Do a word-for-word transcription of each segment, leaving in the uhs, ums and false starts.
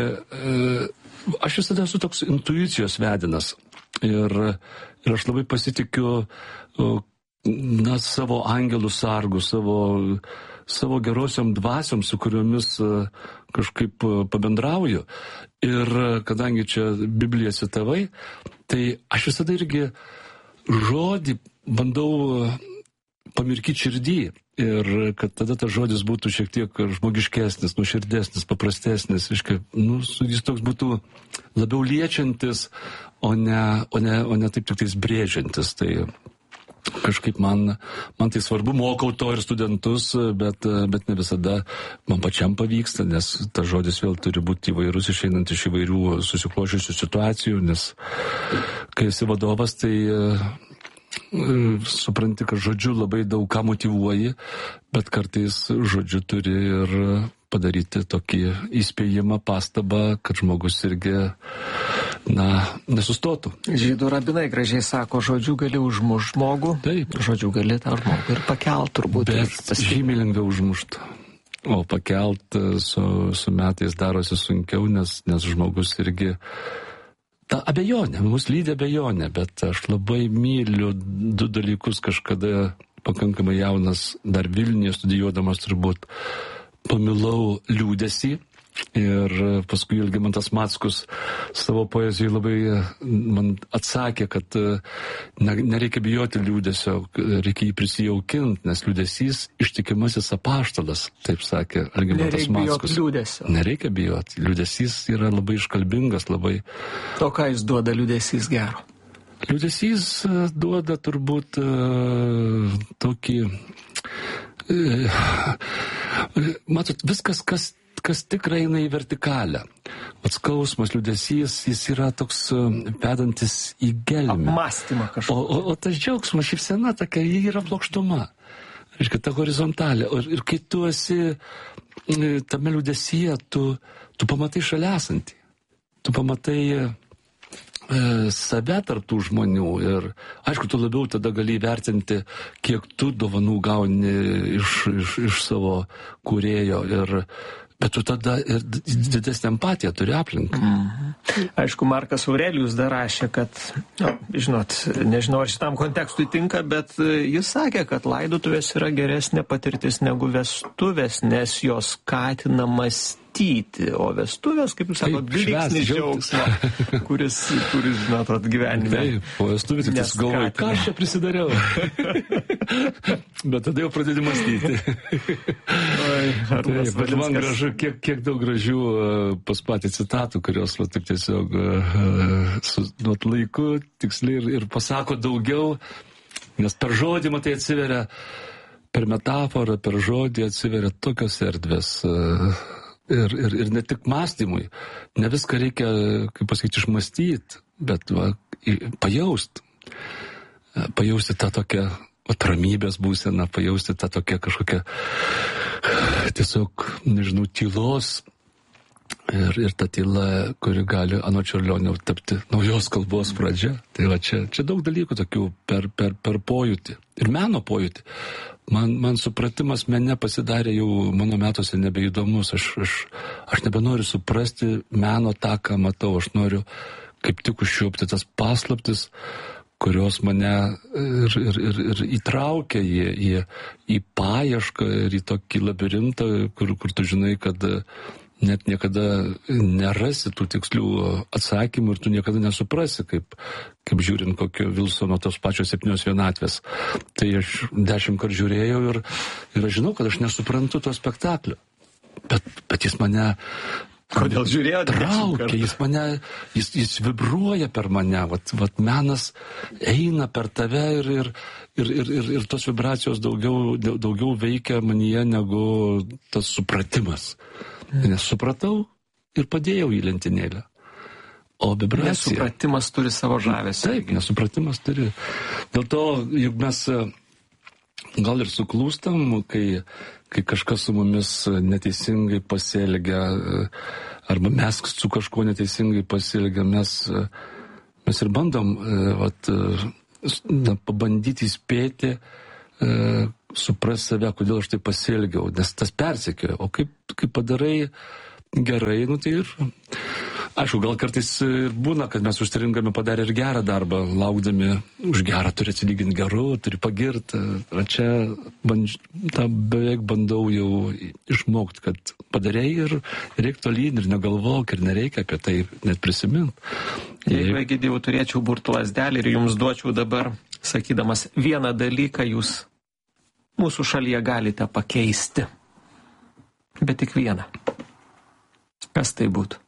e, aš visada esu toks intuicijos vedinas. Ir, ir aš labai pasitikiu na, savo angelų sargų, savo, savo gerosiom dvasiom, su kuriomis kažkaip pabendrauju. Ir kadangi čia Bibliją citavai, tai aš visada irgi žodį bandau pamirkyti širdį. Ir kad tada tas žodis būtų šiek tiek žmogiškesnis, nuširdesnis, paprastesnis, iškai, nu, jis toks būtų labiau liečiantis, o ne, o ne, o ne taip tik tais brėžiantis. Tai kažkaip man, man tai svarbu, mokau to ir studentus, bet, bet ne visada man pačiam pavyksta, nes tas žodis vėl turi būti įvairus, išeinant iš įvairių susiklošiusių situacijų, nes kai esi vadovas, tai supranti, kad žodžiu labai daug ką motyvuoji, bet kartais žodžiu turi ir padaryti tokį įspėjimą, pastabą, kad žmogus irgi, na, nesustotų. Žydų rabinai gražiai sako, žodžiu gali užmušti žmogų, taip, žodžiu gali tą žmogų ir pakelt turbūt. Bet žymiai lengviau užmušti. O pakelt su, su metais darosi sunkiau, nes, nes žmogus irgi ta abejonė, mus lydi abejonė, bet aš labai myliu du dalykus kažkada pakankamai jaunas, dar Vilniuje studijuodamas turbūt, pamilau liūdesį ir paskui Algimantas Mackus savo poezijoje labai man atsakė, kad nereikia bijoti liūdesio, reikia jį prisijaukinti, nes liūdesys ištikimasis apaštalas, taip sakė Algimantas Mackus. Nereikia bijoti liūdesio. Nereikia bijoti. Liūdesys yra labai iškalbingas, labai... O ką jis duoda liūdesys gero? Liūdesys duoda turbūt uh, tokį... Uh, matot, viskas, kas kas tikrai eina į vertikalę. Pats skausmas, liūdesys, jis yra toks vedantis į gelmę. Apmąstymą kažką. O, o, o tas džiaugsmas, šypsena tokia, ji yra plokštuma. Reiškia, ta horizontalė. Ir, ir kai tu esi tame liūdesyje, tu, tu pamatai šalia esantį. Tu pamatai e, save tarp tų žmonių. Ir aišku, tu labiau tada gali įvertinti, kiek tu dovanų gauni iš, iš, iš savo kūrėjo. Ir bet tu tada ir didesnę empatiją turi aplinką. Mhm. Aišku, Markas Aurelijus dar rašė, kad, nu, žinot, nežinau, ar šitam kontekstui tinka, bet jis sakė, kad laidotuvės yra geresnė patirtis negu vestuvės, nes jos skatina mąstyti, o vestuvės, kaip jūs sakote, blyksnis džiaugsmas, kuris, kuris, žinot, atgyvenime. Taip, o vestuvės tik galvoju, ką aš čia prisidariau. Bet tada jau pradėti mąstyti. Oi, taip, bet man gražu, kiek, kiek daug gražių uh, pas patį citatų, kurios va, taip tiesiog uh, su nuot laiku tiksliai ir, ir pasako daugiau, nes per žodį, matai, atsiveria, per metaforą, per žodį atsiveria tokios erdvės uh, ir, ir, ir ne tik mąstymui. Ne viską reikia, kaip pasakyti, išmąstyti, bet va, pajausti. Uh, pajausti tą tokią atramybės būseną, pajausti tą tokią kažkokią tiesiog, nežinau, tylos ir, ir ta tyla, kuri gali anot Čiurlionio tapti naujos kalbos pradžia. Tai va čia, čia daug dalykų tokių per, per, per pojūtį. Ir meno pojūtį. Man, man supratimas mene pasidarė jau mano metuose nebeįdomus. Aš, aš, aš nebenoriu suprasti meno tą, ką matau. Aš noriu kaip tik užšiopti tas paslaptis, kurios mane ir, ir, ir, ir įtraukia į, į, į paiešką ir į tokį labirintą, kur, kur tu žinai, kad net niekada nerasi tų tikslių atsakymų ir tu niekada nesuprasi, kaip, kaip žiūrint kokio Vilsono tos pačios septynios vienatvės. Tai aš dešimt kart žiūrėjau ir, ir aš žinau, kad aš nesuprantu to spektaklio. Bet, bet jis mane... Kodėl žiūrėjote? Traukia, jis mane, jis, jis vibruoja per mane, vat, vat menas eina per tave ir, ir, ir, ir, ir, ir tos vibracijos daugiau, daugiau veikia manyje negu tas supratimas. Mm. Nes supratau ir padėjau į lentynėlę. O vibracija... Nesupratimas turi savo žavesį. Taip, nesupratimas turi. Dėl to, juk mes gal ir suklūstam, kai... kai kažkas su mumis neteisingai pasielgia, arba mes su kažkuo neteisingai pasielgia, mes, mes ir bandom vat, na, pabandyti įspėti, suprasti save, kodėl aš tai pasielgiau, nes tas persekioja. O kaip, kaip padarai gerai, nu tai ir Aišku, gal kartais būna, kad mes užsiringame padarę ir gerą darbą, laukdami už gerą turi atsilyginti geru, turi pagirti. O čia bandž... tą beveik bandau jau išmokti, kad padarėjai ir reikia tolyn ir negalvok ir nereikia apie tai net prisiminti. Jeigu, Egidijau, turėčiau burtų lasdelį ir jums duočiau dabar, sakydamas vieną dalyką, jūs mūsų šalyje galite pakeisti. Bet tik vieną. Kas tai būtų?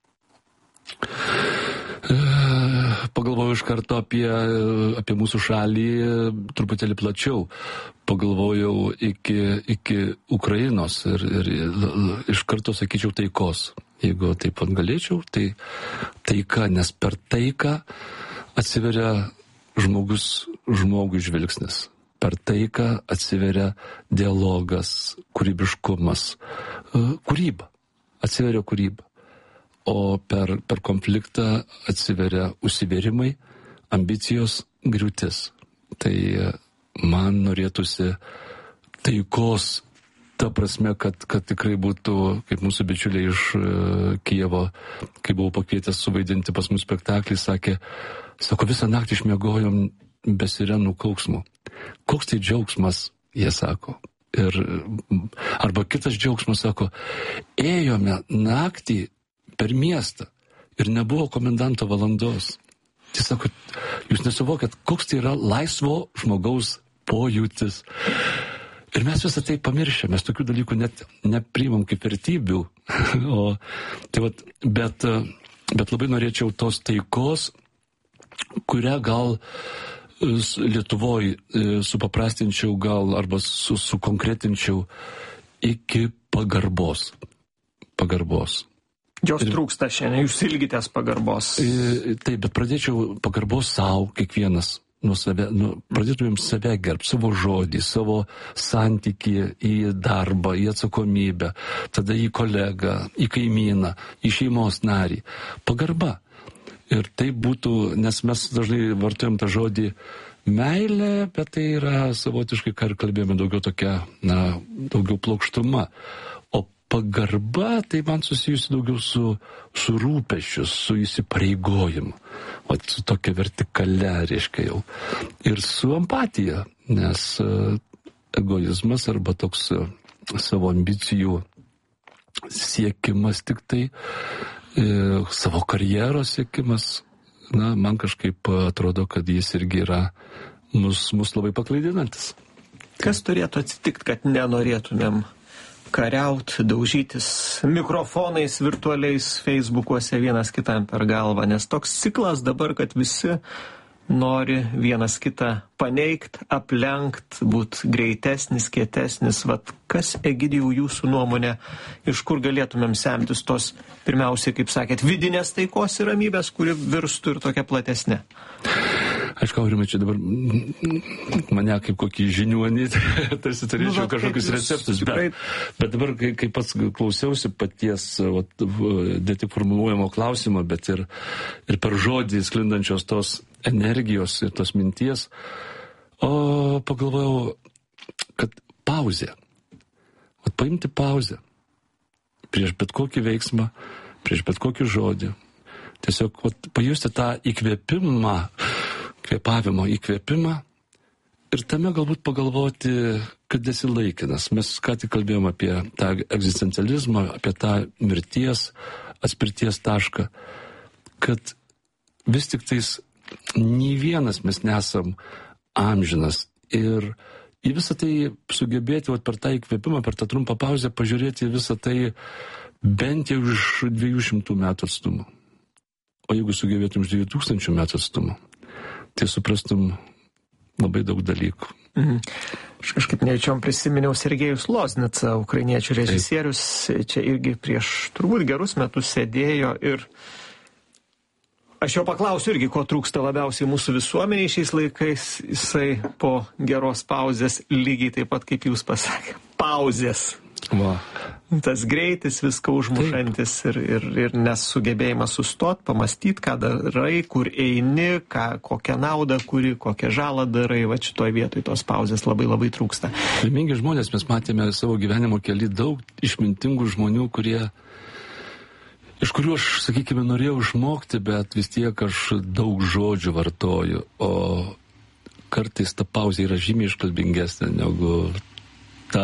Pagalvoju iš karto apie, apie mūsų šalį truputėlį plačiau. Pagalvojau iki, iki Ukrainos ir, ir iš karto sakyčiau taikos. Jeigu taip pat galėčiau, tai taika, nes per taiką atsiveria žmogus, žmogui žvilgsnis. Per taiką atsiveria dialogas, kūrybiškumas, kūryba. Atsiveria kūryba. O per, per konfliktą atsiveria užsivėrimai, ambicijos, griūtis. Tai man norėtųsi taikos, ta prasme, kad, kad tikrai būtų, kaip mūsų bičiuliai iš Kijevo, kai buvau pakvietęs suvaidinti pas mus spektaklį, sakė, sako, visą naktį išmiegojom be sirenų kauksmų. Koks tai džiaugsmas, jie sako. Ir, arba kitas džiaugsmas, sako, ėjome naktį per miestą ir nebuvo komendanto valandos. Tai sako, jūs nesuvokėt, koks tai yra laisvo žmogaus pojūtis. Ir mes visą tai pamiršę, mes tokių dalykų net nepriimam kaip vertybių. o, tai vat, bet, bet labai norėčiau tos taikos, kurią gal Lietuvoj supaprastinčiau gal arba su, sukonkretinčiau iki pagarbos. Pagarbos. Jos ir trūksta šiandien, jūs ilgitės pagarbos. Taip, bet pradėčiau pagarbos savo, kiekvienas, nu, save, nu, pradėtumėm save gerbti, savo žodį, savo santykį į darbą, į atsakomybę, tada į kolegą, į kaimyną, į šeimos narį. Pagarba. Ir tai būtų, nes mes dažnai vartojam tą žodį meilė, bet tai yra savotiškai, ką ir kalbėjome, daugiau tokia, na, daugiau plokštuma. Pagarba, tai man susijusi daugiau su, su rūpesčiu, su įsipareigojimu. O su tokia vertikale, reiškia jau. Ir su empatija, nes uh, egoizmas arba toks uh, savo ambicijų siekimas tik tai, uh, savo karjeros siekimas, na, man kažkaip atrodo, kad jis irgi yra mus, mus labai paklaidinantis. Kas turėtų atsitikti, kad nenorėtumėm kariaut, daužytis mikrofonais virtualiais Facebookuose vienas kitam per galvą, nes toks ciklas dabar, kad visi nori vienas kitą paneigt, aplenkt, būt greitesnis, kietesnis. Vat kas, Egidijau, jūsų nuomonė, iš kur galėtumėm semtis tos, pirmiausiai, kaip sakėt, vidinės taikos ir ramybės, kuri virstų ir tokia platesnė? Aišku, Aurimai, čia dabar mane kaip kokį žiniuonį, tarsi turėčiau nu, kažkokius receptus, bet, bet dabar, kai, kai pats klausiausi paties, vat, ne tik formuluojamo klausimo, bet ir, ir per žodį sklindančios tos energijos ir tos minties, o pagalvojau, kad pauzė, vat, paimti pauzę prieš bet kokį veiksmą, prieš bet kokį žodį, tiesiog vat, pajusti tą įkvėpimą, kvėpavimo įkvėpimą ir tame galbūt pagalvoti, kad esi laikinas. Mes ką tik kalbėjom apie tą egzistencializmą, apie tą mirties, atspirties tašką, kad vis tik tais nei vienas mes nesam amžinas ir į visą tai sugebėti vat, per tą įkvėpimą, per tą trumpą pauzę pažiūrėti visą tai bent jau iš dviejų šimtų metų atstumo. O jeigu sugebėtum iš dviejų tūkstančių metų atstumo, tai suprastum labai daug dalykų. Mhm. Aš kažkaip nečiom prisiminiau Sergejus Loznicą, ukrainiečių režisierius, čia irgi prieš turbūt gerus metus sėdėjo ir aš jo paklausiu irgi, ko trūksta labiausiai mūsų visuomeniai šiais laikais, jisai po geros pauzės lygiai taip pat kaip jūs pasakė, pauzės. Va. Tas greitis viską užmušantis ir, ir, ir nesugebėjimas sustot, pamastyti, ką darai, kur eini, ką, kokią naudą kuri, kokią žalą darai, va šitoj vietoj tos pauzės labai labai trūksta. Laimingi žmonės, mes matėme savo gyvenimo keli daug išmintingų žmonių, kurie iš kuriuo aš, sakykime, norėjau išmokti, bet vis tiek aš daug žodžių vartoju, o kartais ta pauzė yra žymiai iškalbingesnė negu ta,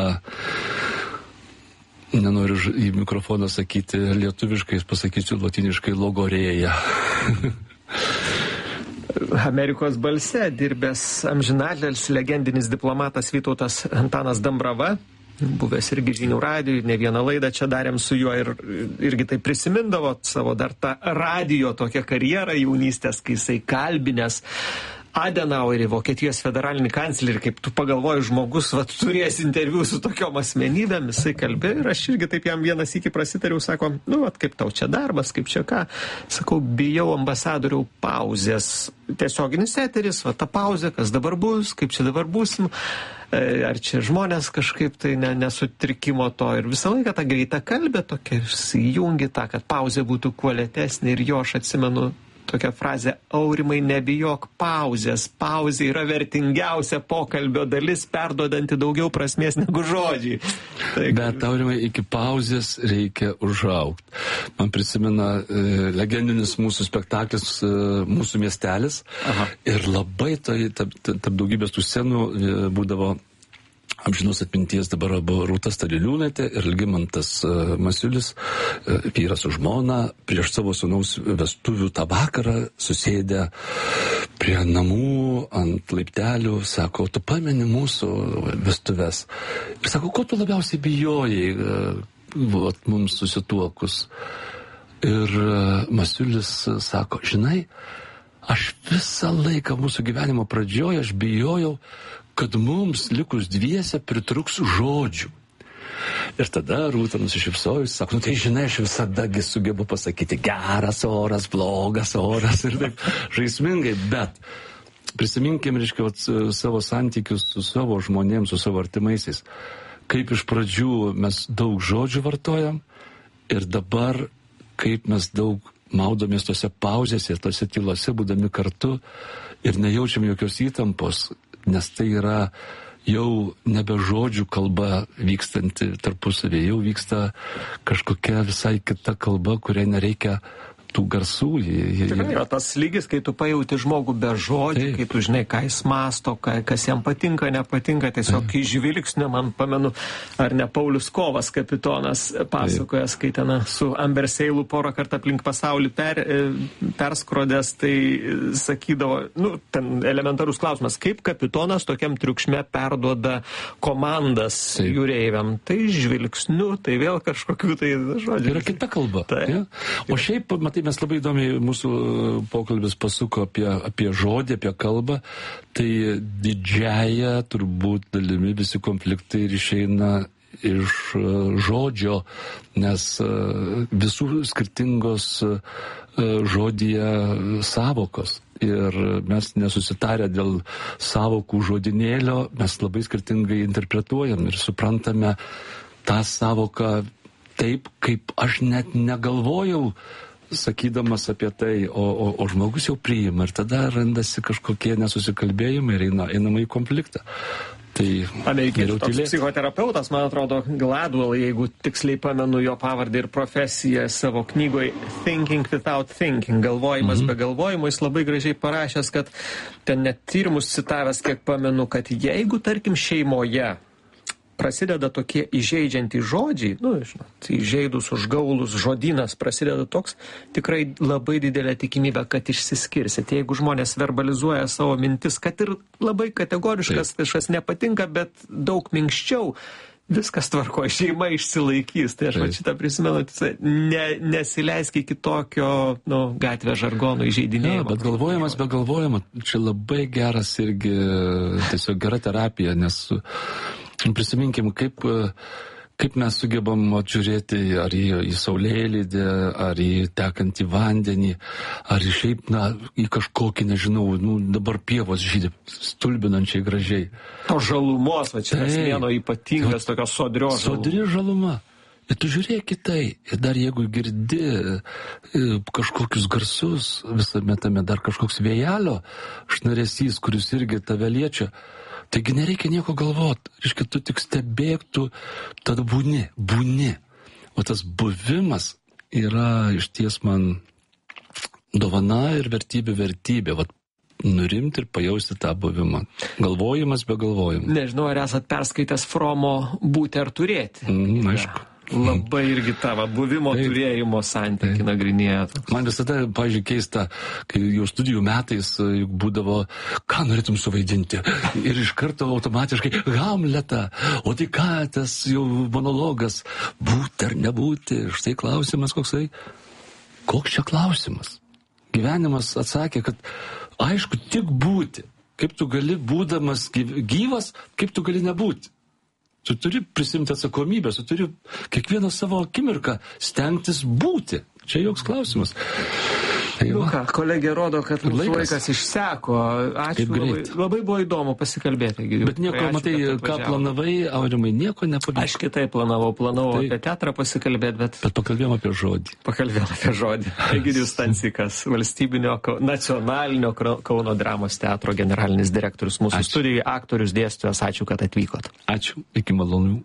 nenoriu į mikrofoną sakyti lietuviškai, pasakysiu latiniškai logorėja. Amerikos balse dirbęs amžinatilsį legendinis diplomatas Vytautas Antanas Dambrava, buvęs irgi Žinių radijui, ne vieną laidą čia darėm su juo ir irgi tai prisimindavo savo dar tą radijo tokią karjerą jaunystės, kai jisai kalbinęs Adenauerį, Vokietijos federalinį kanclerį, kaip tu pagalvoji, žmogus vat, turės interviu su tokiom asmenybėm, jisai kalbėjo ir aš irgi taip jam vienas iki prasitariau, sako, nu, vat, kaip tau čia darbas, kaip čia ką, sakau, bijau ambasadoriau pauzės, tiesioginis eteris, va ta pauzė, kas dabar bus, kaip čia dabar būsim, ar čia žmonės kažkaip tai ne, nesutrikimo to ir visą laiką tą greitą kalbę tokia, įjungi tą, kad pauzė būtų kuo lėtesnė ir jo aš atsimenu, tokia frazė, Aurimai, nebijok pauzės. Pauzė yra vertingiausia pokalbio dalis, perduodanti daugiau prasmės negu žodžiai. Tai... Bet, Aurimai, iki pauzės reikia užaugti. Man prisimena e, legendinis mūsų spektaklis e, Mūsų miestelis. Aha. Ir labai tai, tarp, tarp daugybės tų scenų e, būdavo amžinos atminties dabar abu Rūta Staliliūnaitė ir Algimantas uh, Masiulis, uh, vyras su žmona, prieš savo sūnaus vestuvių tą vakarą susėdę prie namų ant laiptelių, sako, tu pameni mūsų vestuves. Ir sako, ko tu labiausiai bijojai, uh, vat, mums susituokus. Ir uh, Masiulis uh, sako, žinai, aš visą laiką mūsų gyvenimo pradžioje aš bijojau, kad mums likus dviese pritruks žodžių. Ir tada Rūta nusišypsojus, sako, nu tai žinai, aš visadagi sugebu pasakyti geras oras, blogas oras ir taip žaismingai, bet prisiminkim, reiškia, vat, savo santykius su savo žmonėms, su savo artimaisiais. Kaip iš pradžių mes daug žodžių vartojam ir dabar kaip mes daug maudomės tose pauzėse, tose tylose, būdami kartu ir nejaučiam jokios įtampos, nes tai yra jau nebe žodžių kalba vykstanti tarpusavį, jau vyksta kažkokia visai kita kalba, kuriai nereikia tų garsų. Jie, Tikrai yra tas lygis, kai tu pajauti žmogų be žodžių, taip, kai tu žinai, ką jis masto, ką, kas jam patinka, nepatinka, tiesiog iš žvilgsnio, man pamenu, ar ne Paulius Kovas, kapitonas, pasakojas, kai ten su Amber Seilu porą kartą aplink pasaulį per, perskrodęs, tai sakydavo, nu, ten elementarus klausimas, kaip kapitonas tokiam triukšme perduoda komandas taip, jūreiviam, tai žvilgsniu, tai vėl kažkokiu tai žodžiu. Tai yra kita kalba. Tai, ja? O šiaip, matai, mes labai įdomiai mūsų pokalbis pasuko apie, apie žodį, apie kalbą, tai didžiąją turbūt dalimi visi konfliktai ir išeina iš žodžio, nes visų skirtingos žodyje savokos. Ir mes nesusitarę dėl savokų žodinėlio, mes labai skirtingai interpretuojam ir suprantame tą savoką taip, kaip aš net negalvojau, sakydamas apie tai, o, o, o žmogus jau priima ir tada randasi kažkokie nesusikalbėjimai ir eina, einama į konfliktą. Tai amerikiečių toks psichoterapeutas, man atrodo, Gladwell, jeigu tiksliai pamenu jo pavardę ir profesiją savo knygoje Thinking Without Thinking, galvojimas mm-hmm. be galvojimo, jis labai gražiai parašęs, kad ten net tyrimus citavęs, kiek pamenu, kad jeigu, tarkim, šeimoje prasideda tokie įžeidžiantys žodžiai, nu, žinot, įžeidus, užgaulus žodynas prasideda toks, tikrai labai didelė tikimybė, kad išsiskirsit. Jeigu žmonės verbalizuoja savo mintis, kad ir labai kategoriškas kažkas nepatinka, bet daug minkščiau, viskas tvarko, šeima išsilaikys. Tai aš va šitą prisimenu, ne, nesileisk iki tokio, nu, gatvės žargonų įžeidinėjimo. Ja, bet galvojimas be galvojimo, čia labai geras irgi, tiesiog gera terapija, nes prisiminkim, kaip, kaip mes sugebam žiūrėti ar į, į saulėlydį, ar į tekantį vandenį, ar į šiaip, na, į kažkokį, nežinau, nu, dabar pievos žydė stulbinančiai gražiai. To žalumos, va čia tai, mėno ypatingas, tokios sodrios žalumos. Sodri žaluma. Ir tu žiūrėk į tai, ir dar jeigu girdi kažkokius garsus, visame tame dar kažkoks vėjelio šnaresys, kuris irgi tave liečia, taigi nereikia nieko galvoti, reiškia, tu tik stebėk, tu tada būni, būni. O tas buvimas yra išties man dovana ir vertybė vertybė. Vat, nurimti ir pajausti tą buvimą. Galvojimas be galvojimo. Nežinau, ar esat perskaitęs Fromo būti ar turėti. Mm, aišku. Labai irgi tavo buvimo taip, turėjimo santykį nagrinėja. Man visada, pavyzdžiui, keista, kai jau studijų metais juk būdavo, ką norėtum suvaidinti. Ir iš karto automatiškai Hamletą. O tai ką, tas jau monologas, būti ar nebūti. Štai klausimas koksai. Koks čia klausimas? Gyvenimas atsakė, kad aišku, tik būti. Kaip tu gali, būdamas gyvas, kaip tu gali nebūti. Tu turi prisimti atsakomybę, tu turi kiekvieną savo akimirką stengtis būti. Čia joks klausimas. Tai nu ką, kolegė rodo, kad mūsų laikas, laikas išseko. Ačiū, labai, labai buvo įdomu pasikalbėti. Bet nieko, ačiū, matai, ką planavai, Aurimai, nieko nepavyko. Aš kitaip planavau, planavau tai, apie teatrą pasikalbėti, bet... Bet pakalbėjom apie žodį. Pakalbėjom apie žodį. Egidijus Stancikas, valstybinio, nacionalinio Kauno dramos teatro generalinis direktorius mūsų ačiū. Studijai, aktorius, dėstytojas, ačiū, kad atvykot. Ačiū, iki malonių.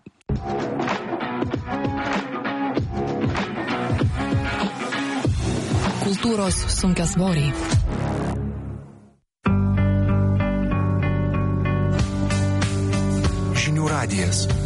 Kultūros sunkiasvoriai. Žinių radijas.